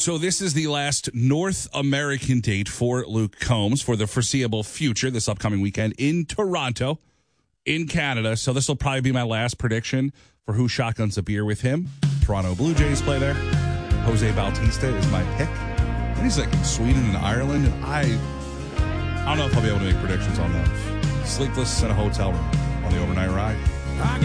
So this is the last North American date for Luke Combs for the foreseeable future this upcoming weekend in Toronto, in Canada. So this will probably be my last prediction for who shotguns a beer with him. Toronto Blue Jays play there. Jose Bautista is my pick. And he's like in Sweden and Ireland. And I don't know if I'll be able to make predictions on those. Sleepless in a hotel room on the overnight ride.